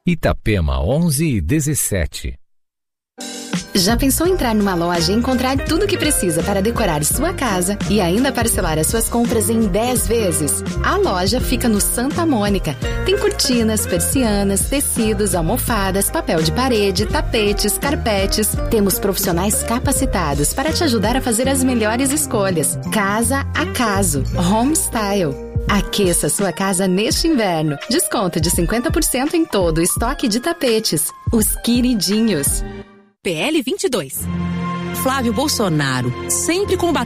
Itapema 11:17. Já pensou em entrar numa loja e encontrar tudo o que precisa para decorar sua casa e ainda parcelar as suas compras em 10 vezes? A loja fica no Santa Mônica. Tem cortinas, persianas, tecidos, almofadas, papel de parede, tapetes, carpetes. Temos profissionais capacitados para te ajudar a fazer as melhores escolhas. Casa a caso. Home Style. Aqueça sua casa neste inverno. Desconto de 50% em todo o estoque de tapetes. Os queridinhos. PL 22. Flávio Bolsonaro sempre combateu